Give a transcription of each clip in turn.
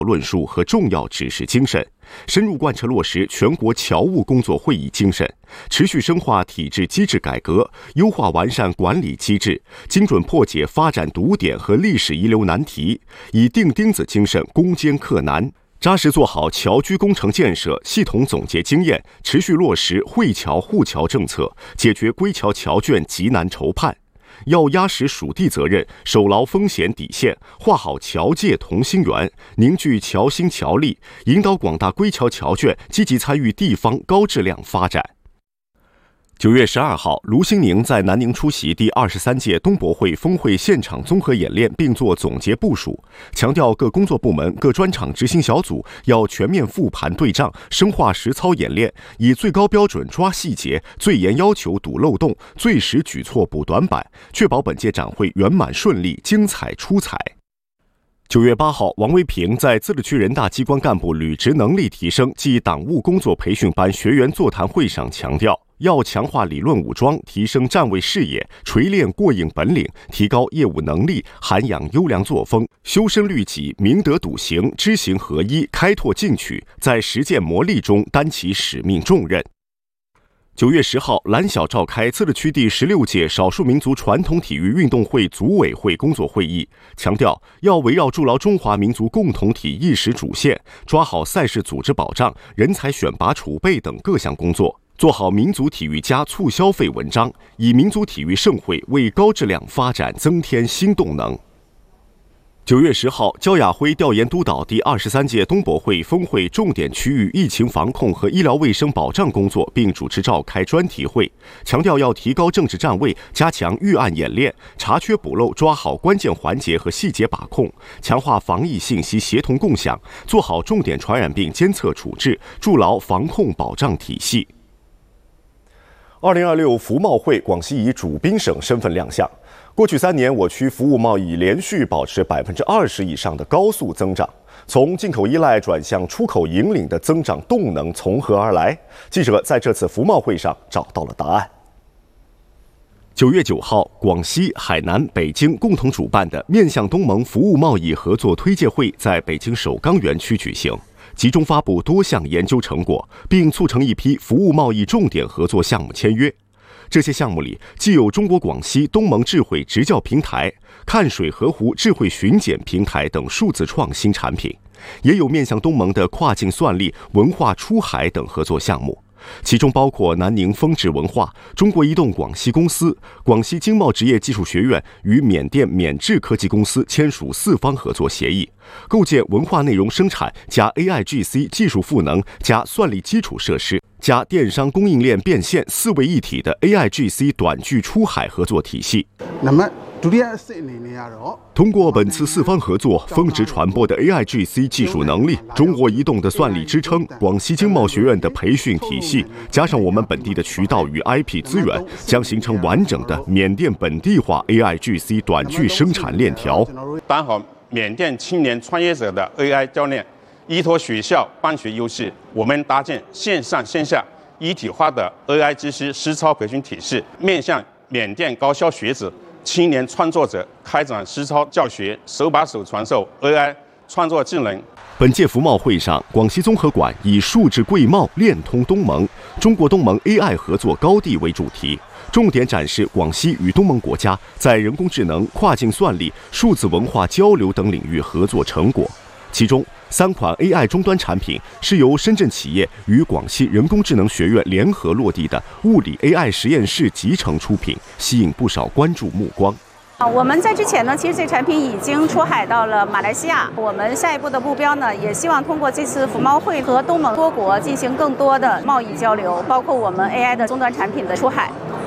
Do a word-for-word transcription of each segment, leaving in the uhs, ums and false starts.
论述和重要指示精神，深入贯彻落实全国侨务工作会议精神，持续深化体制机制改革，优化完善管理机制，精准破解发展堵点和历史遗留难题，以钉钉子精神攻坚克难，扎实做好侨居工程建设，系统总结经验，持续落实惠侨护侨政策，解决归侨侨眷急难愁盼。要压实属地责任，守牢风险底线，画好侨界同心圆，凝聚侨心侨力，引导广大归侨侨眷积极参与地方高质量发展。九月十二号，卢兴宁在南宁出席第二十三届东博会峰会现场综合演练，并做总结部署，强调各工作部门、各专场执行小组要全面复盘对账，深化实操演练，以最高标准抓细节，最严要求堵漏洞，最实举措补短板，确保本届展会圆满顺利、精彩出彩。九月八号，王维平在自治区人大机关干部履职能力提升暨党务工作培训班学员座谈会上强调，要强化理论武装，提升站位视野，锤炼过硬本领，提高业务能力，涵养优良作风，修身律己，明德笃行，知行合一，开拓进取，在实践磨砺中担起使命重任。九月十号，蓝晓召开自治区第十六届少数民族传统体育运动会组委会工作会议，强调要围绕筑牢中华民族共同体意识主线，抓好赛事组织保障、人才选拔储备等各项工作，做好民族体育加促消费文章，以民族体育盛会为高质量发展增添新动能。九月十号，焦亚辉调研督导第二十三届东博会峰会重点区域疫情防控和医疗卫生保障工作，并主持召开专题会，强调要提高政治站位，加强预案演练，查缺补漏，抓好关键环节和细节把控，强化防疫信息协同共享，做好重点传染病监测处置，筑牢防控保障体系。二零二六服贸会，广西以主宾省身份亮相。过去三年，我区服务贸易连续保持百分之二十以上的高速增长，从进口依赖转向出口引领的增长动能从何而来？记者在这次服贸会上找到了答案。九月九号，广西、海南、北京共同主办的面向东盟服务贸易合作推介会在北京首钢园区举行，集中发布多项研究成果，并促成一批服务贸易重点合作项目签约。这些项目里，既有中国广西东盟智慧执教平台、看水河湖智慧巡检平台等数字创新产品，也有面向东盟的跨境算力、文化出海等合作项目。其中包括南宁丰智文化、中国移动广西公司、广西经贸职业技术学院与缅甸缅智科技公司签署四方合作协议，构建文化内容生产加 A I G C 技术赋能加算力基础设施加电商供应链变现四位一体的 A I G C 短距出海合作体系。那么通过本次四方合作，峰值传播的 A I G C 技术能力，中国移动的算力支撑，广西经贸学院的培训体系，加上我们本地的渠道与 I P 资源，将形成完整的缅甸本地化 A I G C 短距生产链条。 当好缅甸青年创业者的 A I 教练，依托学校办学优势，我们搭建线上线下一体化的 A I G C 实操培训体系，面向缅甸高校学子、青年创作者开展实操教学，手把手传授 A I 创作技能。 本届服贸会上，广西综合馆以数字贵贸链通东盟、中国东盟 A I 合作高地为主题，重点展示广西与东盟国家在人工智能、跨境算力、数字文化交流等领域合作成果。其中，三款 A I 终端产品是由深圳企业与广西人工智能学院联合落地的物理 A I 实验室集成出品，吸引不少关注目光。 我们在之前呢，其实这产品已经出海到了马来西亚。我们下一步的目标呢，也希望通过这次服贸会和东盟多国进行更多的贸易交流，包括我们 A I 的终端产品的出海。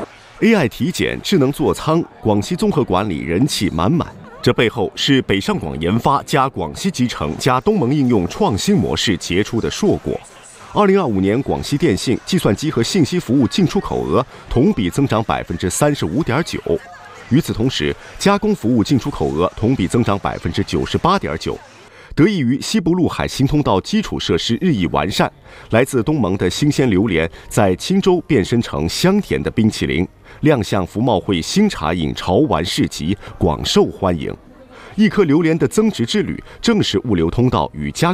A I 体检、智能座舱，广西综合管理人气满满。这背后是北上广研发加广西集成加东盟应用创新模式结出的硕果。二零二五年，广西电信计算机和信息服务进出口额同比增长百分之三十五点九。与此同时，加工服务进出口额同比增长百分之九十八点九。得益于西部陆海新通道基础设施日益完善，来自东盟的新鲜榴莲在钦州变身成香甜的冰淇淋，亮相服贸会新茶饮潮玩市集，广受欢迎。 一颗榴莲的增值之旅正是物流通道与加